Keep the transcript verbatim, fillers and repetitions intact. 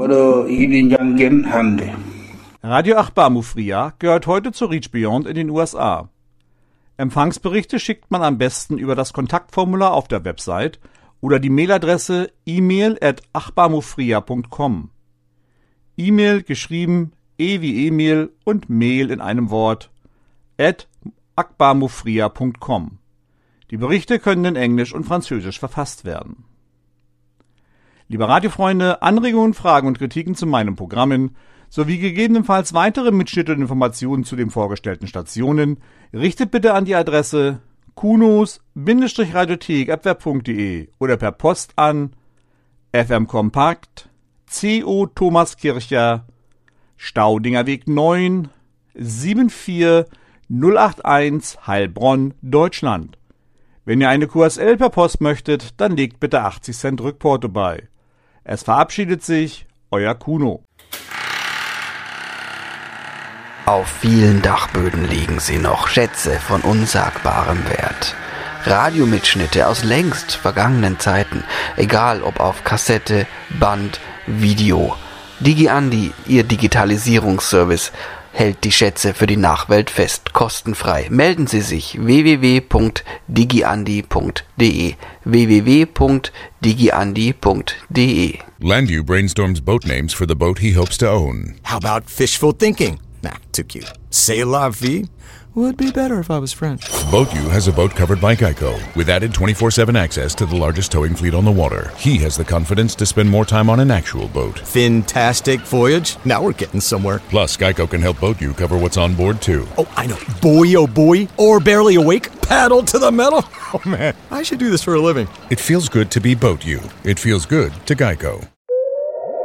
Wodo Idin Jangen Hande. Radio Achbar Mufria gehört heute zu Reach Beyond in den U S A. Empfangsberichte schickt man am besten über das Kontaktformular auf der Website oder die Mailadresse e-mail at achbarmufria punkt com. E-Mail geschrieben E wie Emil und Mail in einem Wort at achbarmufria punkt com. Die Berichte können in Englisch und Französisch verfasst werden. Liebe Radiofreunde, Anregungen, Fragen und Kritiken zu meinen Programmen sowie gegebenenfalls weitere Mitschnitte und Informationen zu den vorgestellten Stationen richtet bitte an die Adresse kunos radiothek at web punkt de oder per Post an F M Kompakt, C O Thomaskircher, Staudingerweg neun, sieben vier null acht eins Heilbronn, Deutschland. Wenn ihr eine Q S L per Post möchtet, dann legt bitte achtzig Cent Rückporto bei. Es verabschiedet sich, euer Kuno. Auf vielen Dachböden liegen sie noch, Schätze von unsagbarem Wert. Radiomitschnitte aus längst vergangenen Zeiten, egal ob auf Kassette, Band, Video. DigiAndi, ihr Digitalisierungsservice, hält die Schätze für die Nachwelt fest, kostenfrei. Melden Sie sich w w w punkt digiandi punkt de, w w w punkt digiandi punkt de. Landu brainstorms boat names for the boat he hopes to own. How about fishful thinking? Nah, too cute. C'est la vie? Would be better if I was French. BoatU has a boat covered by Geico, with added twenty-four seven access to the largest towing fleet on the water. He has the confidence to spend more time on an actual boat. Fantastic voyage. Now we're getting somewhere. Plus, Geico can help BoatU cover what's on board, too. Oh, I know. Boy, oh boy. Or barely awake. Paddle to the metal. Oh, man. I should do this for a living. It feels good to be BoatU. It feels good to Geico.